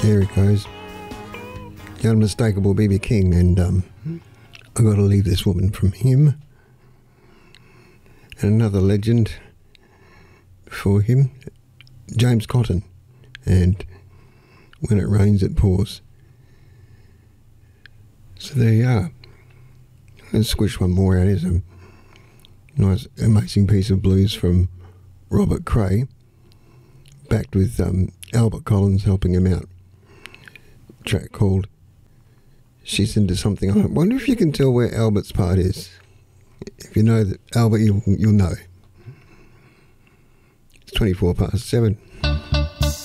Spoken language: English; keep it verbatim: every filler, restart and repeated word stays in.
There it goes. The unmistakable B B King, and um, I got to leave this woman from him. And another legend before him, James Cotton, and When It Rains It Pours. So there you are. Let's squish one more out. Here's a nice, amazing piece of blues from Robert Cray, backed with um, Albert Collins helping him out. A track called She's Into Something. I wonder if you can tell where Albert's part is. If you know that Albert, you'll, you'll know. It's twenty-four past seven.